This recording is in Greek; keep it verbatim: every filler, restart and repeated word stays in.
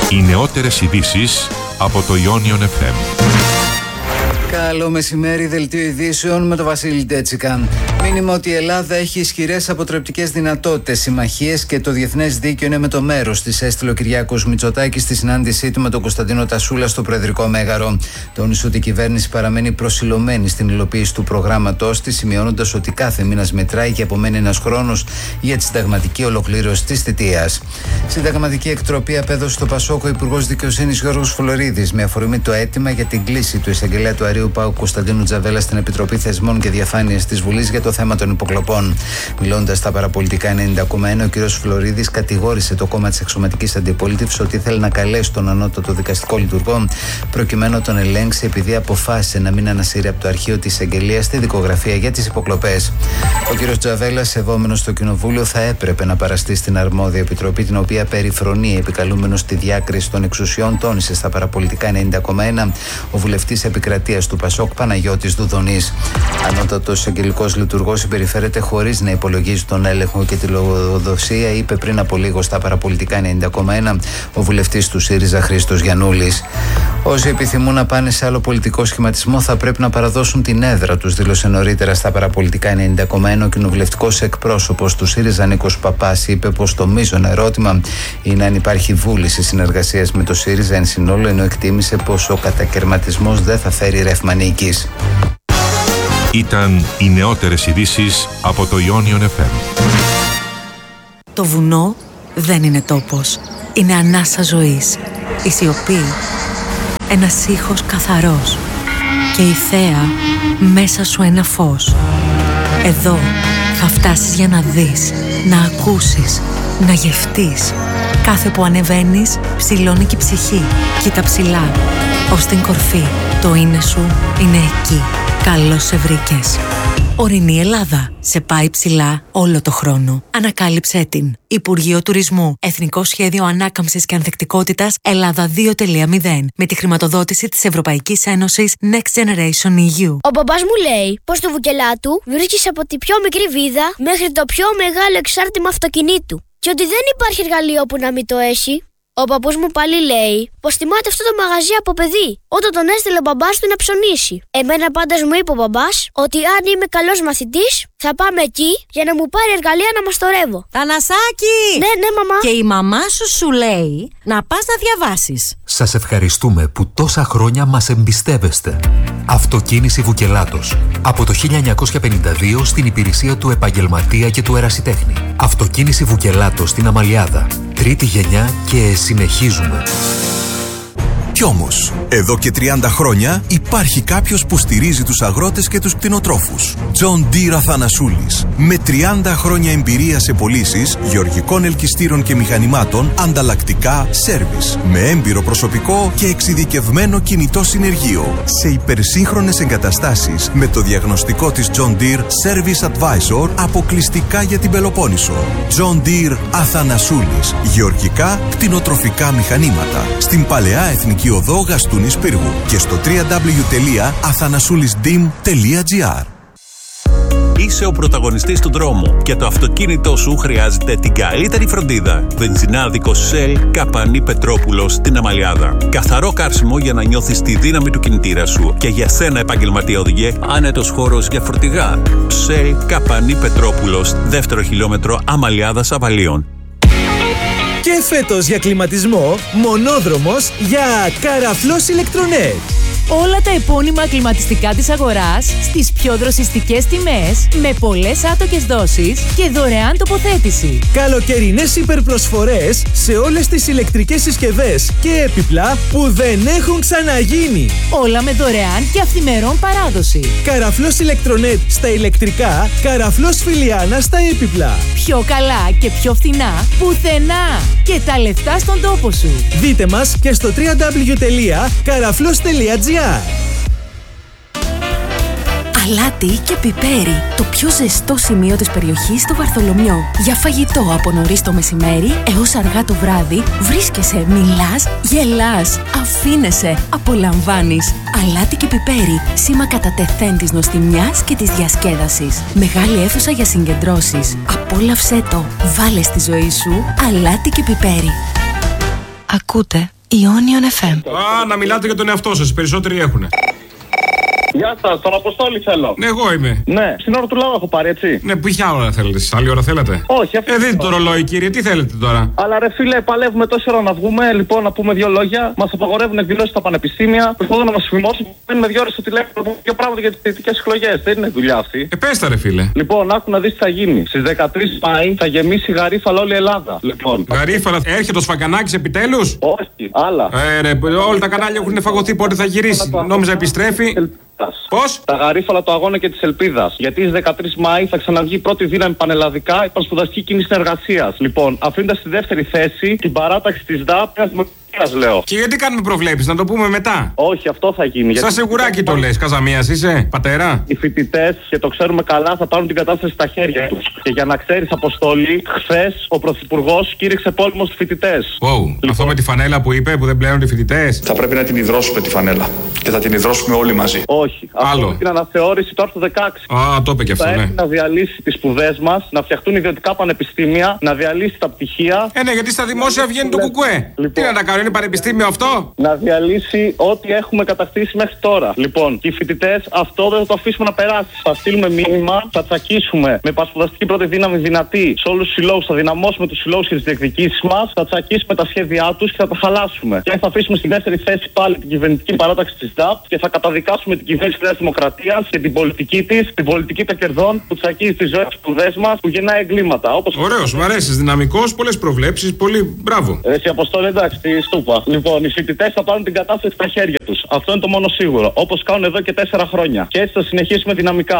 Οι νεότερες ειδήσεις από το Ionion εφ εμ. Καλό μεσημέρι, δελτίο ειδήσεων με τον Βασίλη Ντέτσικα. Μήνυμα ότι η Ελλάδα έχει ισχυρές αποτρεπτικές δυνατότητες, συμμαχίες και το διεθνές δίκαιο είναι με το μέρος της, έστειλε ο Κυριάκος Μητσοτάκης στη συνάντησή του με τον Κωνσταντίνο Τασούλα στο Προεδρικό Μέγαρο. Τόνισε ότι η κυβέρνηση παραμένει προσιλωμένη στην υλοποίηση του προγράμματός της, σημειώνοντας ότι κάθε μήνας μετράει και απομένει ένας χρόνος για τη συνταγματική ολοκλήρωση της θητείας. Συνταγματική εκτροπή απέδωσε στο Πασόκ ο Υπουργός Δικαιοσύνης Γιώργος Φλωρίδης, με αφορμή το αίτημα για την κλίση του εισαγγελέα του Αρείου Παου Κωνσταντίνου Τζαβέλα στην Επιτροπή Θεσμών και Διαφάνειας της Βουλής για το θέμα των υποκλοπών. Μιλώντας στα παραπολιτικά ενενήντα κόμμα ένα, ο κ. Φλωρίδης κατηγόρησε το κόμμα της εξωματικής αντιπολίτευσης ότι ήθελε να καλέσει τον ανώτατο δικαστικό λειτουργό προκειμένου να τον ελέγξει, επειδή αποφάσισε να μην ανασύρει από το αρχείο της εισαγγελίας τη δικογραφία για τις υποκλοπές. Ο κ. Τζαβέλας, σεβόμενος στο Κοινοβούλιο, θα έπρεπε να παραστεί στην αρμόδια επιτροπή, την οποία περιφρονεί επικαλούμενος στη διάκριση των εξουσιών, τόνισε στα παραπολιτικά ενενήντα κόμμα ένα ο βουλευτής επικρατείας του Πασόκ Παναγιώτης Δουδονής. Ανώτατος εισαγγελικός λειτουργός συμπεριφέρεται χωρίς να υπολογίζει τον έλεγχο και τη λογοδοσία, είπε πριν από λίγο στα παραπολιτικά ενενήντα κόμμα ένα ο βουλευτής του ΣΥΡΙΖΑ Χρήστος Γιαννούλης. Όσοι επιθυμούν να πάνε σε άλλο πολιτικό σχηματισμό θα πρέπει να παραδώσουν την έδρα τους, δήλωσε νωρίτερα στα παραπολιτικά ενενήντα κόμμα ένα ο κοινοβουλευτικός εκπρόσωπος του ΣΥΡΙΖΑ Νίκος Παπάς. Είπε πως το μείζον ερώτημα είναι αν υπάρχει βούληση συνεργασίας με το ΣΥΡΙΖΑ εν συνόλο, ενώ εκτίμησε πως ο κατακερματισμός δεν θα φέρει ρεύμα νίκης. Ήταν οι νεότερες ειδήσεις από το Ionion εφ εμ. Το βουνό δεν είναι τόπος. Είναι ανάσα ζωής. Η σιωπή, ένας ήχος καθαρός. Και η θέα μέσα σου ένα φως. Εδώ θα φτάσεις για να δεις, να ακούσεις, να γευτείς. Κάθε που ανεβαίνεις ψηλώνει και η ψυχή. Κοίτα ψηλά, ως την κορφή. Το είναι σου είναι εκεί. Καλώς σε βρήκες. Ορεινή Ελλάδα. Σε πάει ψηλά όλο το χρόνο. Ανακάλυψέ την. Υπουργείο Τουρισμού. Εθνικό Σχέδιο Ανάκαμψης και Ανθεκτικότητας Ελλάδα δύο τελεία μηδέν. Με τη χρηματοδότηση της Ευρωπαϊκής Ένωσης Next Generation ι γιου. Ο μπαμπάς μου λέει πως το Βουκελάτου βρίσκεις από τη πιο μικρή βίδα μέχρι το πιο μεγάλο εξάρτημα αυτοκινήτου. Και ότι δεν υπάρχει εργαλείο που να μην το έχει. Ο παππούς μου πάλι λέει πως θυμάται αυτό το μαγαζί από παιδί, όταν τον έστειλε ο μπαμπάς του να ψωνίσει. Εμένα πάντως μου είπε ο μπαμπάς ότι αν είμαι καλός μαθητής θα πάμε εκεί για να μου πάρει εργαλεία να μαστορεύω. Θανασάκη! Ναι, ναι, μαμά. Και η μαμά σου σου λέει να πας να διαβάσεις. Σας ευχαριστούμε που τόσα χρόνια μας εμπιστεύεστε. Αυτοκίνηση Βουκελάτος. Από το χίλια εννιακόσια πενήντα δύο στην υπηρεσία του επαγγελματία και του ερασιτέχνη. Αυτοκίνηση Βουκελάτος στην Αμαλιάδα. Τρίτη γενιά και συνεχίζουμε. Κι όμως, εδώ και τριάντα χρόνια υπάρχει κάποιος που στηρίζει τους αγρότες και τους κτηνοτρόφους. John Deere Αθανασούλης. Με τριάντα χρόνια εμπειρία σε πωλήσεις γεωργικών ελκυστήρων και μηχανημάτων, ανταλλακτικά, σέρβις. Με έμπειρο προσωπικό και εξειδικευμένο κινητό συνεργείο. Σε υπερσύγχρονες εγκαταστάσεις με το διαγνωστικό της John Deere Service Advisor αποκλειστικά για την Πελοπόννησο. John Deere Αθανασούλης. Γεωργικά, κτηνοτροφικά μηχανήματα. Στην Παλαιά Εθνική Οδό Γαστούνης Πύργου και στο double-u double-u double-u τελεία αθανασούλισdim τελεία gr. Είσαι ο πρωταγωνιστής του δρόμου και το αυτοκίνητό σου χρειάζεται την καλύτερη φροντίδα. Βενζινάδικος Shell Καπανή Πετρόπουλος στην Αμαλιάδα. Καθαρό κάρσιμο για να νιώθεις τη δύναμη του κινητήρα σου. Και για σένα, επαγγελματία οδηγέ, άνετος χώρος για φορτηγά. Shell Καπανή Πετρόπουλος, δεύτερο χιλιόμετρο Αμαλιάδας Αβαλίων. Και φέτος για κλιματισμό, μονόδρομος για Καραφλός Ηλεκτρονέτ. Όλα τα επώνυμα κλιματιστικά της αγοράς στις πιο δροσιστικές τιμές, με πολλές άτοκες δόσεις και δωρεάν τοποθέτηση. Καλοκαιρινές υπερπροσφορές σε όλες τις ηλεκτρικές συσκευές και έπιπλα που δεν έχουν ξαναγίνει. Όλα με δωρεάν και αυθημερών παράδοση. Καραφλός Ηλεκτρονέτ στα ηλεκτρικά, Καραφλός Φιλιάνα στα έπιπλα. Πιο καλά και πιο φθηνά πουθενά. Και τα λεφτά στον τόπο σου. Δείτε μας και στο double-u double-u double-u τελεία καραφλός τελεία gr. Αλάτι και πιπέρι, το πιο ζεστό σημείο της περιοχής στο Βαρθολομιό. Για φαγητό από νωρίς το μεσημέρι έως αργά το βράδυ, βρίσκεσαι, μιλάς, γελάς, αφήνεσαι, απολαμβάνεις. Αλάτι και πιπέρι, σήμα κατά τεθέν της νοστιμιάς και της διασκέδασης. Μεγάλη αίθουσα για συγκεντρώσεις. Απόλαυσέ το, βάλε στη ζωή σου αλάτι και πιπέρι. Ακούτε Ionion εφ εμ. Α, να μιλάτε για τον εαυτό σας, οι περισσότεροι έχουνε. Γεια σας, τον Αποστόλη θέλω. Ναι, εγώ είμαι. Ναι, στην ώρα του λαού έχω πάρει, έτσι. Ναι, ποια ώρα θέλετε εσείς, άλλη ώρα θέλετε? Όχι, αυτή. Ε, δείτε το ρολόι, κύριε, τι θέλετε τώρα? Αλλά ρε φίλε, παλεύουμε τόση ώρα να βγούμε, λοιπόν, να πούμε δύο λόγια. Μας απαγορεύουν εκδηλώσεις στα πανεπιστήμια. Προσπαθούν να μας φημώσουν. Μένουμε δύο ώρες στο τηλέφωνο να πούμε δύο πράγματα για τις δυτικές εκλογές. Δεν είναι δουλειά αυτή. Ε, πες τα, ρε φίλε. Λοιπόν, άκου να δεις τι θα γίνει. Στις δεκατρείς Μάη θα γεμίσει γαρίφαλα όλη η Ελλάδα. Λοιπόν. Γαρίφαλα, έρχεται ο Σφακανάκης επιτέλους? Όχι, άλλα. Ε, ρε, όλα τα κανάλια έχουν φαγωθεί, πότε θα γυρίσει? Νόμιζα επιστρέφει. Πώς? Τα γαρίφαλα του αγώνα και της ελπίδας. Γιατί στις δεκατρείς Μάη θα ξαναβγεί η πρώτη δύναμη πανελλαδικά η πανσπουδαστική κίνηση συνεργασίας. Λοιπόν, αφήνοντας στη δεύτερη θέση την παράταξη της ΔΑΠ, λέω. Και γιατί κάνουμε προβλέψεις, να το πούμε μετά? Όχι, αυτό θα γίνει. Σαν σιγουράκι το λες, Καζαμίας είσαι, πατέρα. Οι φοιτητές, και το ξέρουμε καλά, θα πάρουν την κατάσταση στα χέρια τους. Και για να ξέρεις, Αποστόλη, χθες ο Πρωθυπουργός κήρυξε πόλεμο στους φοιτητές. Wow, λοιπόν. Αυτό με τη φανέλα που είπε, που δεν πλέον οι φοιτητές. Θα πρέπει να την υδρώσουμε τη φανέλα. Και θα την υδρώσουμε όλοι μαζί. Όχι. Άλλο. Αυτό την αναθεώρηση του άρθρου δεκαέξι. Α, το είπε και αυτό, θα ναι. έχει να διαλύσει τις σπουδές μας, να φτιαχτούν ιδιωτικά πανεπιστήμια, να διαλύσει τα πτυχία. Ε, ναι, γιατί στα δημόσια βγαίνει το κουκουέ. Λοιπόν. Τι να τα κάνω, είναι πανεπιστήμιο αυτό? Να διαλύσει ό,τι έχουμε κατακτήσει μέχρι τώρα. Λοιπόν, και οι φοιτητές αυτό δεν θα το αφήσουμε να περάσει. Θα στείλουμε μήνυμα, θα τσακίσουμε με πασπουδαστική πρώτη δύναμη δυνατή σε όλους τους συλλόγους, θα δυναμώσουμε τους συλλόγους και τις διεκδικήσεις μας, θα τσακίσουμε τα σχέδιά τους και θα τα χαλάσουμε. Και θα αφήσουμε στη δεύτερη θέση πάλι την κυβερνητική παράταξη της ΔΑΠ και θα καταδικάσουμε την κυβέρνηση της Νέας Δημοκρατίας και την πολιτική της, την πολιτική των κερδών που τσακίζει τις ζωές του σπουδές μας, που γεννάει εγκλήματα. Όπως... Ωραίος, μου αρέσει, δυναμικός, πολλές προβλέψεις, πολύ μπράβο. Εσύ Αποστόλη, εντάξει, τη στούπα. Λοιπόν, οι φοιτητές θα πάρουν την κατάσταση στα χέρια τους. Αυτό είναι το μόνο σίγουρο. Όπως κάνουν εδώ και τέσσερα χρόνια. Και έτσι θα συνεχίσουμε δυναμικά.